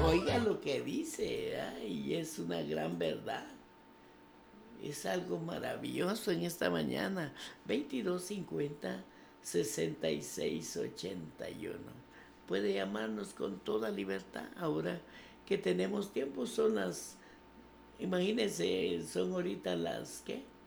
oiga lo que dice, y es una gran verdad. Es algo maravilloso en esta mañana. 2250-6681. Puede llamarnos con toda libertad. Ahora que tenemos tiempo, imagínense, son ahorita las, ¿qué?